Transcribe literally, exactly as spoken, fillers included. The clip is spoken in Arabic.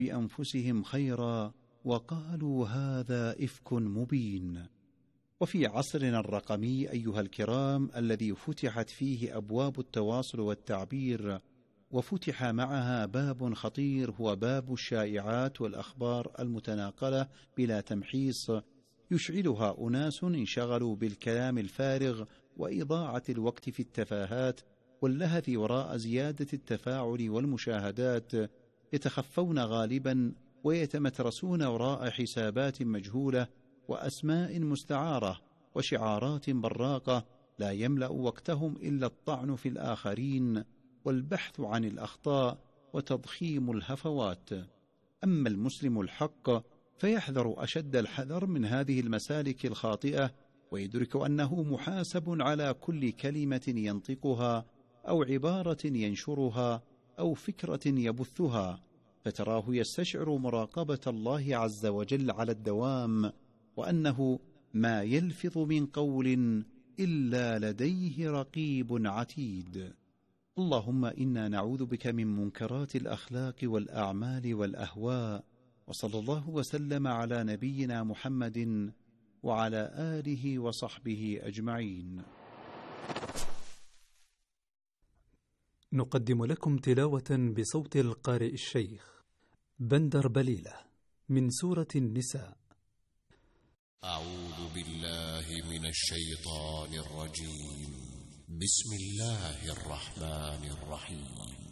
بأنفسهم خيرا وقالوا هذا إفك مبين. وفي عصرنا الرقمي أيها الكرام، الذي فتحت فيه أبواب التواصل والتعبير وفتح معها باب خطير هو باب الشائعات والأخبار المتناقلة بلا تمحيص، يشعلها أناس انشغلوا بالكلام الفارغ وإضاعة الوقت في التفاهات واللهث وراء زيادة التفاعل والمشاهدات، يتخفون غالبا ويتمترسون وراء حسابات مجهولة وأسماء مستعارة وشعارات براقة لا يملأ وقتهم إلا الطعن في الآخرين والبحث عن الأخطاء وتضخيم الهفوات. أما المسلم الحق فيحذر أشد الحذر من هذه المسالك الخاطئة، ويدرك أنه محاسب على كل كلمة ينطقها أو عبارة ينشرها أو فكرة يبثها، فتراه يستشعر مراقبة الله عز وجل على الدوام، وأنه ما يلفظ من قول إلا لديه رقيب عتيد. اللهم إنا نعوذ بك من منكرات الأخلاق والأعمال والأهواء، وصلى الله وسلم على نبينا محمد وعلى آله وصحبه أجمعين. نقدم لكم تلاوة بصوت القارئ الشيخ بندر بليلة من سورة النساء. أعوذ بالله من الشيطان الرجيم. بسم الله الرحمن الرحيم.